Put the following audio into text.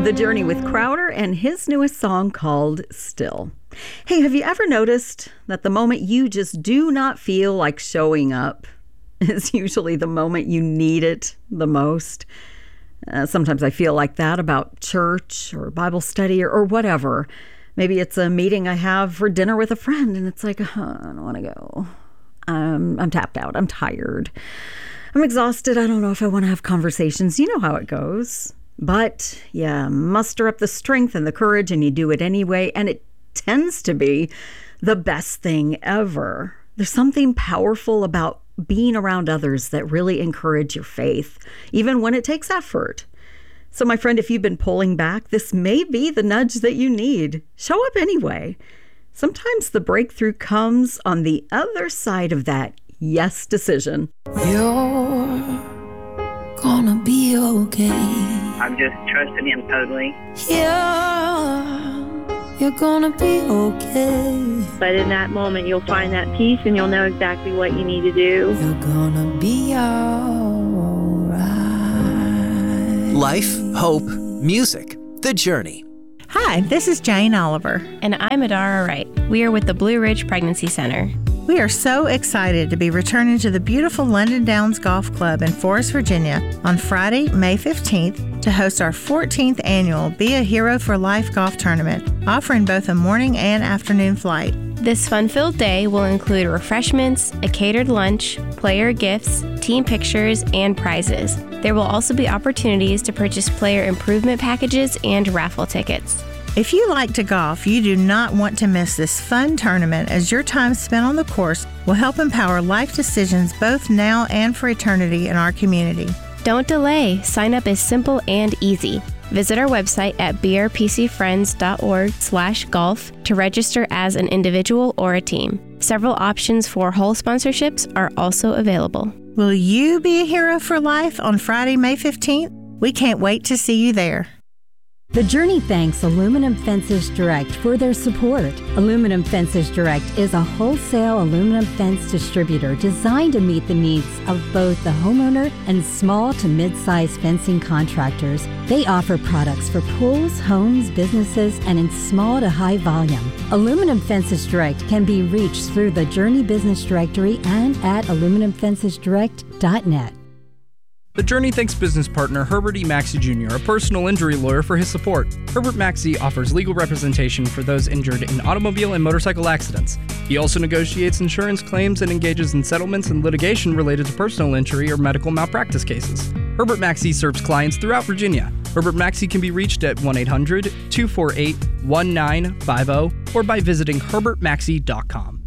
The Journey with Crowder and his newest song called Still. Hey, have you ever noticed that the moment you just do not feel like showing up is usually the moment you need it the most? Sometimes I feel like that about church or Bible study or whatever. Maybe it's a meeting I have for dinner with a friend and it's like, I don't want to go. I'm tapped out. I'm tired. I'm exhausted. I don't know if I want to have conversations. You know how it goes. But yeah, muster up the strength and the courage and you do it anyway. And it tends to be the best thing ever. There's something powerful about being around others that really encourage your faith, even when it takes effort. So my friend, if you've been pulling back, this may be the nudge that you need. Show up anyway. Sometimes the breakthrough comes on the other side of that yes decision. You're gonna be okay. I'm just trusting him totally. You're gonna be okay. But in that moment, you'll find that peace and you'll know exactly what you need to do. You're gonna be alright. Life, hope, music. The Journey. Hi, this is Jane Oliver. And I'm Adara Wright. We are with the Blue Ridge Pregnancy Center. We are so excited to be returning to the beautiful London Downs Golf Club in Forest, Virginia on Friday, May 15th to host our 14th annual Be a Hero for Life golf tournament, offering both a morning and afternoon flight. This fun-filled day will include refreshments, a catered lunch, player gifts, team pictures, and prizes. There will also be opportunities to purchase player improvement packages and raffle tickets. If you like to golf, you do not want to miss this fun tournament, as your time spent on the course will help empower life decisions both now and for eternity in our community. Don't delay. Sign up is simple and easy. Visit our website at brpcfriends.org/golf to register as an individual or a team. Several options for hole sponsorships are also available. Will you be a hero for life on Friday, May 15th? We can't wait to see you there. The Journey thanks Aluminum Fences Direct for their support. Aluminum Fences Direct is a wholesale aluminum fence distributor designed to meet the needs of both the homeowner and small to mid-size fencing contractors. They offer products for pools, homes, businesses, and in small to high volume. Aluminum Fences Direct can be reached through the Journey Business Directory and at aluminumfencesdirect.net. The Journey thanks business partner Herbert E. Maxey Jr., a personal injury lawyer, for his support. Herbert Maxey offers legal representation for those injured in automobile and motorcycle accidents. He also negotiates insurance claims and engages in settlements and litigation related to personal injury or medical malpractice cases. Herbert Maxey serves clients throughout Virginia. Herbert Maxey can be reached at 1-800-248-1950 or by visiting herbertmaxey.com.